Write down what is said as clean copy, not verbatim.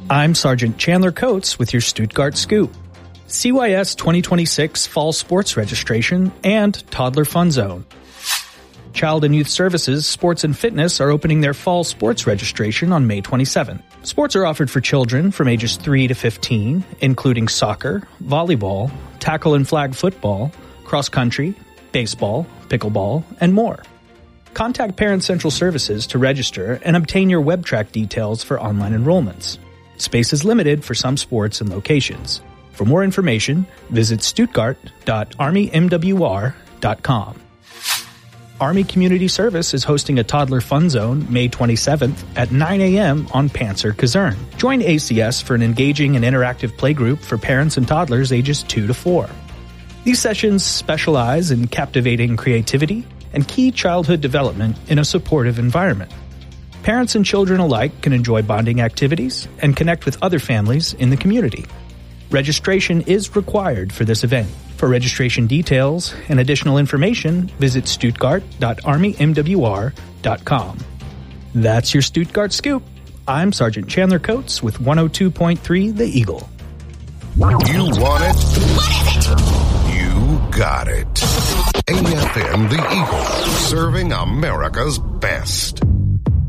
I'm Sergeant Chandler Coates with your Stuttgart Scoop. CYS 2026 Fall Sports Registration and Toddler Fun Zone. Child and Youth Services, Sports and Fitness are opening their Fall Sports Registration on May 27th. Sports are offered for children from ages 3 to 15, including soccer, volleyball, tackle and flag football, cross country, baseball, pickleball, and more. Contact Parent Central Services to register and obtain your WebTrack details for online enrollments. Space is limited for some sports and locations. For more information, visit stuttgart.armymwr.com. Army Community Service is hosting a Toddler Fun Zone May 27th at 9 a.m. on Panzer Kaserne. Join ACS for an engaging and interactive playgroup for parents and toddlers ages 2 to 4. These sessions specialize in captivating creativity and key childhood development in a supportive environment. Parents and children alike can enjoy bonding activities and connect with other families in the community. Registration is required for this event. For registration details and additional information, visit stuttgart.armymwr.com. That's your Stuttgart Scoop. I'm Sergeant Chandler Coates with 102.3 The Eagle. You want it? What is it? You got it. AFM The Eagle, serving America's best.